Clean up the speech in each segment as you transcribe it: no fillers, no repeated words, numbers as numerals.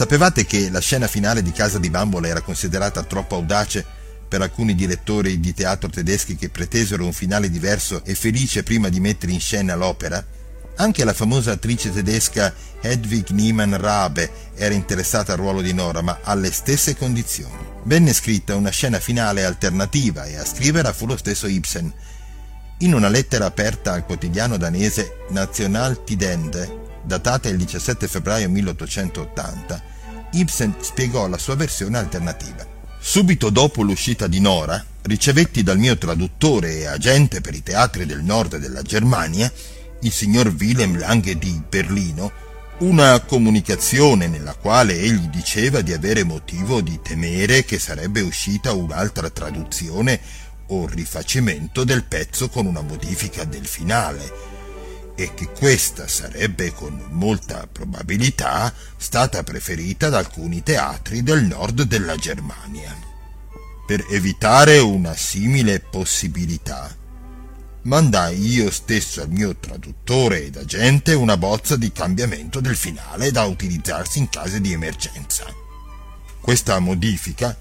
Sapevate che la scena finale di Casa di Bambola era considerata troppo audace per alcuni direttori di teatro tedeschi che pretesero un finale diverso e felice prima di mettere in scena l'opera? Anche la famosa attrice tedesca Hedwig Niemann-Rabe era interessata al ruolo di Nora, ma alle stesse condizioni. Venne scritta una scena finale alternativa e a scriverla fu lo stesso Ibsen. In una lettera aperta al quotidiano danese Nationaltidende, datata il 17 febbraio 1880, Ibsen spiegò la sua versione alternativa. Subito dopo l'uscita di Nora, ricevetti dal mio traduttore e agente per i teatri del nord della Germania, il signor Wilhelm Lange di Berlino, una comunicazione nella quale egli diceva di avere motivo di temere che sarebbe uscita un'altra traduzione o rifacimento del pezzo con una modifica del finale, e che questa sarebbe con molta probabilità stata preferita da alcuni teatri del nord della Germania. Per evitare una simile possibilità, mandai io stesso al mio traduttore ed agente una bozza di cambiamento del finale da utilizzarsi in casi di emergenza. Questa modifica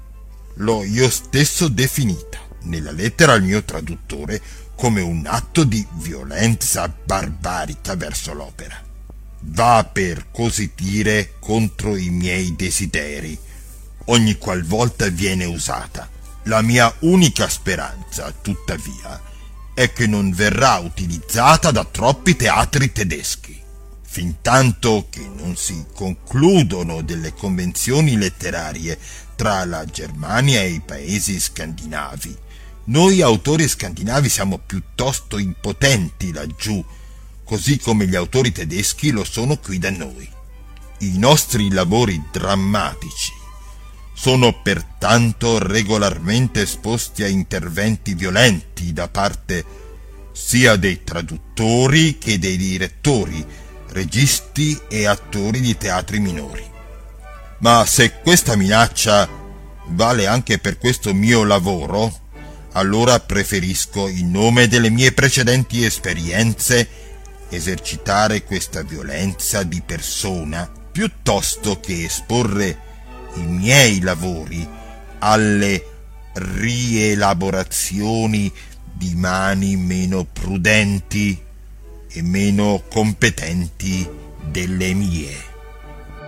l'ho io stesso definita nella lettera al mio traduttore come un atto di violenza barbarica verso l'opera. Va, per così dire, contro i miei desideri ogni qualvolta viene usata. La mia unica speranza, tuttavia, è che non verrà utilizzata da troppi teatri tedeschi, fintanto che non si concludono delle convenzioni letterarie tra la Germania e i paesi scandinavi. Noi autori scandinavi siamo piuttosto impotenti laggiù, così come gli autori tedeschi lo sono qui da noi. I nostri lavori drammatici sono pertanto regolarmente esposti a interventi violenti da parte sia dei traduttori che dei direttori, registi e attori di teatri minori. Ma se questa minaccia vale anche per questo mio lavoro, allora preferisco, in nome delle mie precedenti esperienze, esercitare questa violenza di persona piuttosto che esporre i miei lavori alle rielaborazioni di mani meno prudenti e meno competenti delle mie.